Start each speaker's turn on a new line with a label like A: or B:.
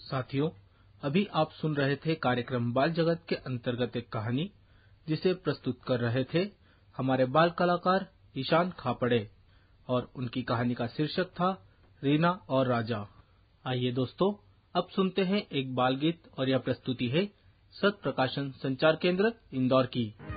A: साथियों, अभी आप सुन रहे थे कार्यक्रम बाल जगत के अंतर्गत एक कहानी, जिसे प्रस्तुत कर रहे थे हमारे बाल कलाकार ईशान खापड़े, और उनकी कहानी का शीर्षक था रीना और राजा। आइए दोस्तों, अब सुनते हैं एक बाल गीत, और यह प्रस्तुति है सत प्रकाशन संचार केंद्र इंदौर की।